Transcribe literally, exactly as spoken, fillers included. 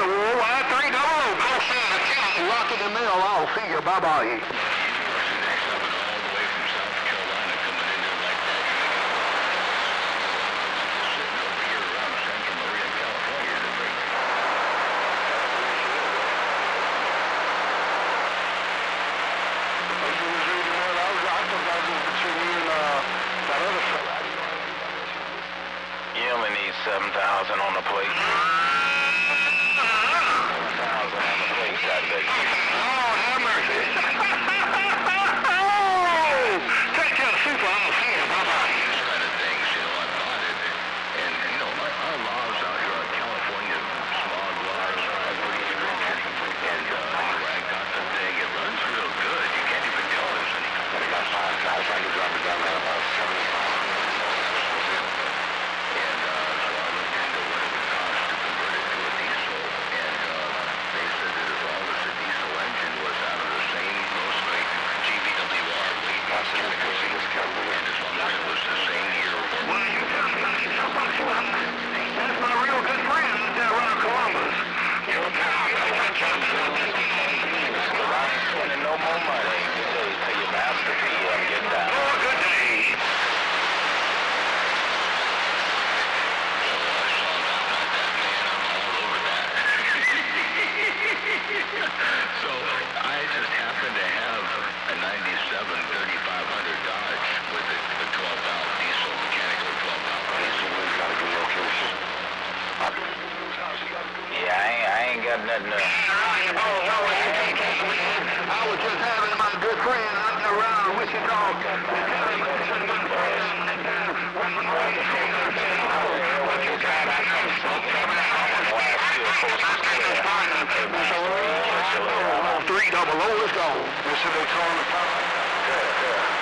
Whoa, I three double O. Go see the king. Lock it in the middle. I'll see you. Bye-bye. seven thousand on the plate. seven thousand on the plate, I bet you. Oh, have mercy. Oh! Take care of super. I'm going to see you. Bye-bye. These kind of things, you know, I bought it. And, you know, our, our laws out here in California, smog laws, are pretty stringent. And, uh, when I got the thing, it runs real good. You can't even tell there's any kind of... I got five guys. I can drop it down there about seventy-five. That's my real good friend, uh, Ron Columbus. You're not spending no more money today till your master fee and get that. Oh, good day. So I just happen to have a ninety-seven thirty-five hundred Dodge with a, a twelve valve diesel, mechanical twelve valve diesel. We've got a good location. Yeah, I ain't, I ain't got nothing to... I was just having my good friend out around Wichita. Three double O, let's go. This is they calling the top. Good, good.